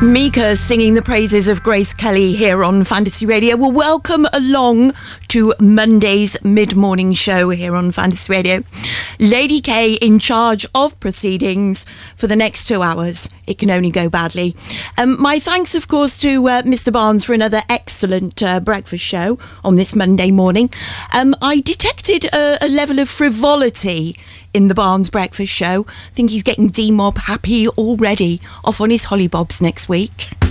Mika singing the praises of Grace Kelly here on Fantasy Radio. Well, welcome along to Monday's mid-morning show here on Fantasy Radio. Lady K in charge of proceedings for the next 2 hours. It can only go badly. My thanks, of course, to Mr. Barnes for another excellent breakfast show on this Monday morning. I detected a level of frivolity in the Barnes breakfast show. I think he's getting D-Mob happy already, off on his hollybobs next week.